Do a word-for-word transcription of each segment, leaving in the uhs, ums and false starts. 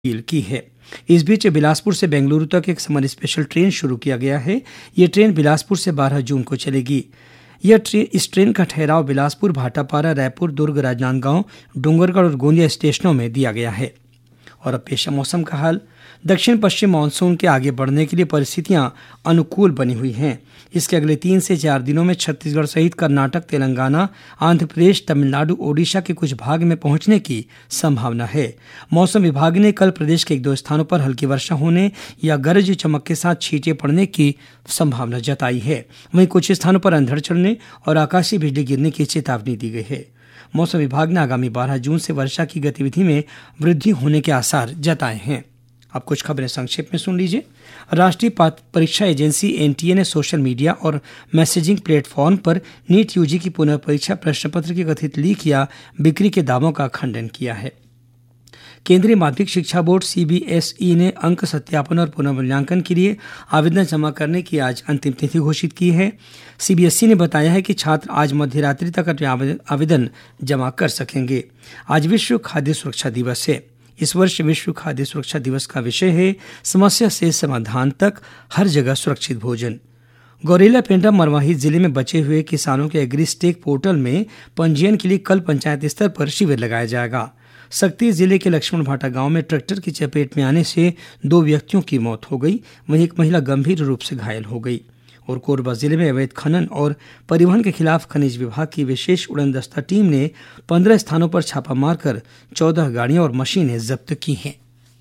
Appeal की है। इस बीच बिलासपुर से बेंगलुरु तक एक समर स्पेशल ट्रेन शुरू किया गया है। ये ट्रेन बिलासपुर से बारह जून को चलेगी। यह ट्रेन इस ट्रेन का ठहराव बिलासपुर, भाटापारा, रायपुर, दुर्ग, राजनांदगांव, डोंगरगढ़ और गोंदिया स्टेशनों में दिया गया है। और अब पेश है मौसम का हाल। दक्षिण पश्चिम मानसून के आगे बढ़ने के लिए परिस्थितियां अनुकूल बनी हुई हैं। इसके अगले तीन से चार दिनों में छत्तीसगढ़ सहित कर्नाटक, तेलंगाना, आंध्र प्रदेश, तमिलनाडु, ओडिशा के कुछ भाग में पहुंचने की संभावना है। मौसम विभाग ने कल प्रदेश के एक दो स्थानों पर हल्की वर्षा होने या गरज चमक के साथ छींटे पड़ने की संभावना जताई है। वहीं कुछ स्थानों पर अंधड़ चलने और आकाशीय बिजली गिरने की चेतावनी दी गई है। मौसम विभाग ने आगामी बारह जून से वर्षा की गतिविधि में वृद्धि होने के आसार जताए हैं। अब कुछ खबरें संक्षेप में सुन लीजिए। राष्ट्रीय परीक्षा एजेंसी एनटीए ने सोशल मीडिया और मैसेजिंग प्लेटफॉर्म पर नीट यूजी की पुनर्परीक्षा प्रश्न पत्र की कथित लीक या बिक्री के दावों का खंडन किया है। केंद्रीय माध्यमिक शिक्षा बोर्ड सीबीएसई ने अंक सत्यापन और पुनर्मूल्यांकन के लिए आवेदन जमा करने की आज अंतिम तिथि घोषित की है। सीबीएसई ने बताया है कि छात्र आज मध्य रात्रि तक अपने आवेदन जमा कर सकेंगे। आज विश्व खाद्य सुरक्षा दिवस है। इस वर्ष विश्व खाद्य सुरक्षा दिवस का विषय है समस्या से समाधान तक, हर जगह सुरक्षित भोजन। गौरेला पेंड्रा मरवाही जिले में बचे हुए किसानों के एग्रीस्टेक पोर्टल में पंजीयन के लिए कल पंचायत स्तर पर शिविर लगाया जाएगा। सक्ती जिले के लक्ष्मण भाटा गांव में ट्रैक्टर की चपेट में आने से दो व्यक्तियों की मौत हो गई, वहीं एक महिला गंभीर रूप से घायल हो गई। और कोरबा जिले में अवैध खनन और परिवहन के खिलाफ खनिज विभाग की विशेष उड़न दस्ता टीम ने पंद्रह स्थानों पर छापा मारकर चौदह गाड़ियां और मशीनें जब्त की हैं।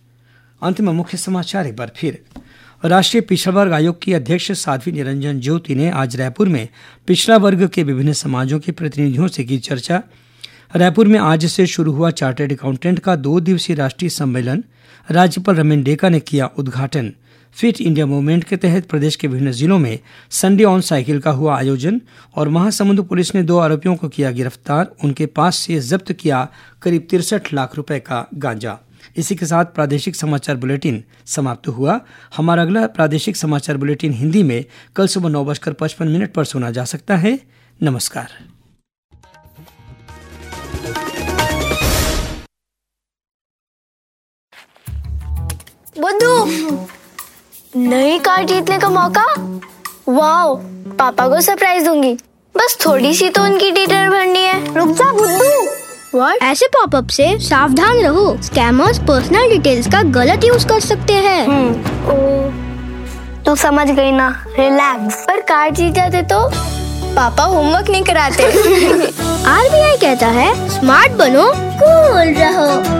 अंत में मुख्य समाचार एक बार फिर। राष्ट्रीय पिछड़ा वर्ग आयोग की अध्यक्ष साध्वी निरंजन ज्योति ने आज रायपुर में पिछड़ा वर्ग के विभिन्न समाजों के प्रतिनिधियों से की चर्चा। रायपुर में आज से शुरू हुआ चार्टर्ड अकाउंटेंट का दो दिवसीय राष्ट्रीय सम्मेलन राज्यपाल रमेन डेका ने किया उद्घाटन। फिट इंडिया मूवमेंट के तहत प्रदेश के विभिन्न जिलों में संडे ऑन साइकिल का हुआ आयोजन। और महासमुंद पुलिस ने दो आरोपियों को किया गिरफ्तार, उनके पास से जब्त किया करीब तिरसठ लाख रुपए का गांजा। इसी के साथ प्रादेशिक समाचार बुलेटिन समाप्त हुआ। हमारा अगला प्रादेशिक समाचार बुलेटिन हिंदी में कल सुबह नौ बजकर पचपन मिनट पर सुना जा सकता है। नमस्कार। बुद्धू, नई कार जीतने का मौका। वाओ, पापा को सरप्राइज दूंगी। बस थोड़ी सी तो उनकी डिटेल भरनी है। रुक जा बुद्धू। व्हाट? ऐसे पॉपअप से सावधान रहो। स्कैमर्स पर्सनल डिटेल्स का गलत यूज कर सकते हैं। हम्म, ओ, तू समझ गई ना, रिलैक्स। पर कार जीत जाते तो पापा होमवर्क नहीं कराते। आरबीआई कहता है स्मार्ट बनो, कूल रहो।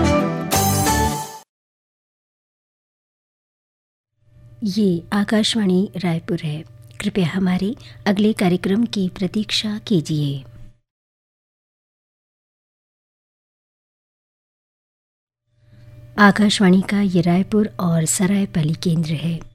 ये आकाशवाणी रायपुर है। कृपया हमारे अगले कार्यक्रम की प्रतीक्षा कीजिए। आकाशवाणी का ये रायपुर और सरायपाली केंद्र है।